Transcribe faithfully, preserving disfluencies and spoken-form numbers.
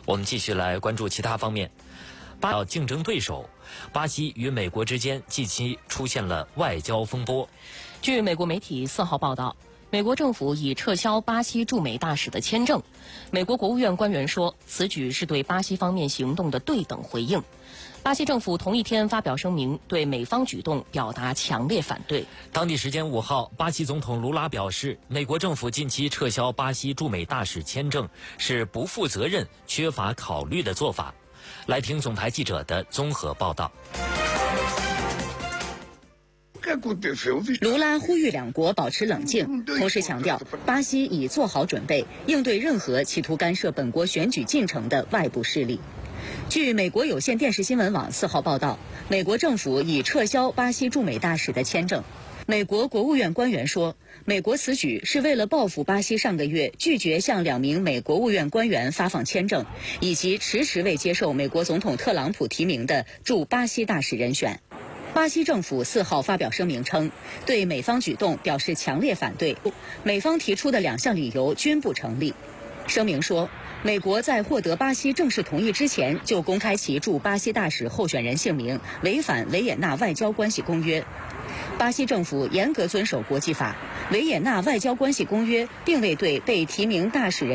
我们继续来关注其他方面。巴竞争对手，巴西与美国之间近期出现了外交风波。 据美国媒体四号报道，美国政府已撤销巴西驻美大使的签证。美国国务院官员说，此举是对巴西方面行动的对等回应。巴西政府同一天发表声明，对美方举动表达强烈反对。 当地时间五号，巴西总统卢拉表示，美国政府近期撤销巴西驻美大使签证是不负责任、缺乏考虑的做法。来听总台记者的综合报道。 卢拉呼吁两国保持冷静，同时强调巴西已做好准备，应对任何企图干涉本国选举进程的外部势力。据美国有线电视新闻网四号报道，美国政府已撤销巴西驻美大使的签证。美国国务院官员说，美国此举是为了报复巴西上个月拒绝向两名美国务院官员发放签证，以及迟迟未接受美国总统特朗普提名的驻巴西大使人选。巴西政府四号发表声明称，对美方举动表示强烈反对，美方提出的两项理由均不成立。声明说，美国在获得巴西正式同意之前就公开其驻巴西大使候选人姓名，违反维也纳外交关系公约。巴西政府严格遵守国际法，维也纳外交关系公约并未对被提名大使人